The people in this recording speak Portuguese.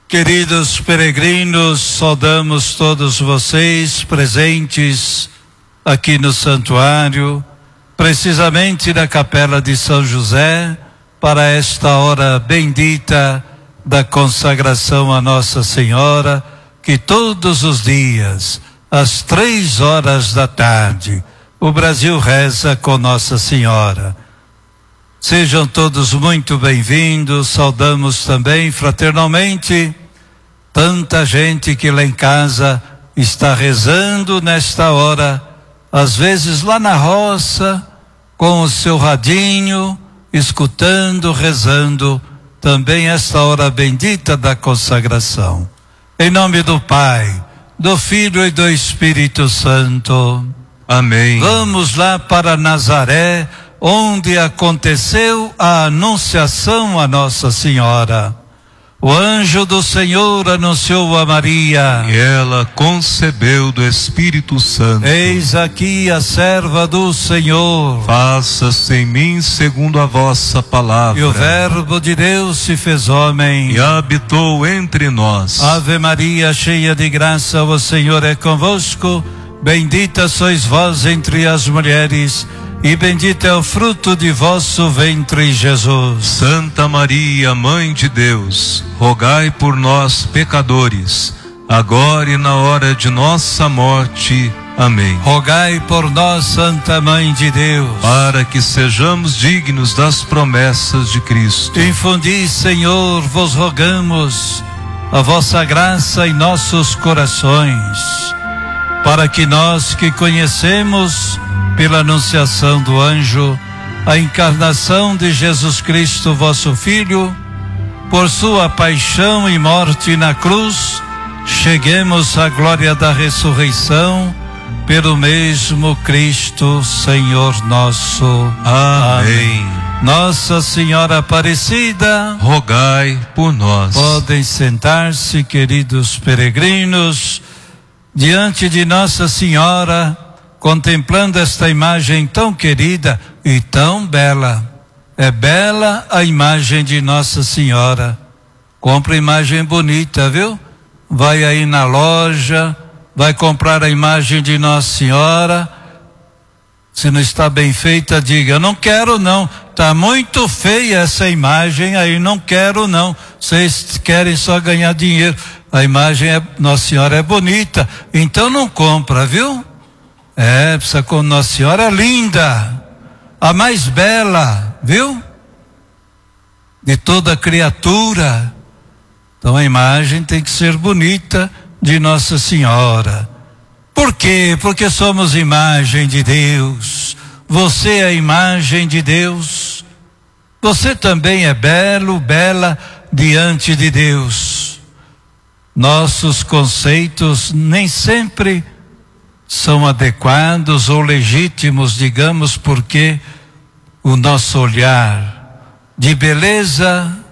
Queridos peregrinos, saudamos todos vocês presentes aqui no santuário, precisamente na capela de São José, para esta hora bendita da consagração a Nossa Senhora, que todos os dias, às 3 da tarde, o Brasil reza com Nossa Senhora. Sejam todos muito bem-vindos, saudamos também fraternalmente tanta gente que lá em casa está rezando nesta hora, às vezes lá na roça, com o seu radinho, escutando, rezando, também esta hora bendita da consagração. Em nome do Pai, do Filho e do Espírito Santo. Amém. Vamos lá para Nazaré, onde aconteceu a anunciação a Nossa Senhora. O anjo do Senhor anunciou a Maria. E ela concebeu do Espírito Santo. Eis aqui a serva do Senhor. Faça-se em mim segundo a vossa palavra. E o Verbo de Deus se fez homem. E habitou entre nós. Ave Maria, cheia de graça, o Senhor é convosco. Bendita sois vós entre as mulheres, e bendito é o fruto de vosso ventre, Jesus. Santa Maria, Mãe de Deus, rogai por nós, pecadores, agora e na hora de nossa morte. Amém. Rogai por nós, Santa Mãe de Deus, para que sejamos dignos das promessas de Cristo. Infundi, Senhor, vos rogamos a vossa graça em nossos corações, para que nós que conhecemos pela anunciação do anjo a encarnação de Jesus Cristo, vosso Filho, por sua paixão e morte na cruz, cheguemos à glória da ressurreição, pelo mesmo Cristo, Senhor nosso. Amém. Nossa Senhora Aparecida, rogai por nós. Podem sentar-se, queridos peregrinos, diante de Nossa Senhora, contemplando esta imagem tão querida e tão bela. É bela a imagem de Nossa Senhora. Compra imagem bonita, viu? Vai aí na loja, vai comprar a imagem de Nossa Senhora. Se não está bem feita, diga: não quero não, está muito feia essa imagem aí, não quero não. Vocês querem só ganhar dinheiro. A imagem Nossa Senhora é bonita, então não compra, viu? Precisa com Nossa Senhora é linda, a mais bela, viu? De toda criatura. Então a imagem tem que ser bonita de Nossa Senhora. Por quê? Porque somos imagem de Deus. Você é a imagem de Deus. Você também é belo, bela diante de Deus. Nossos conceitos nem sempre são adequados ou legítimos, digamos, porque o nosso olhar de beleza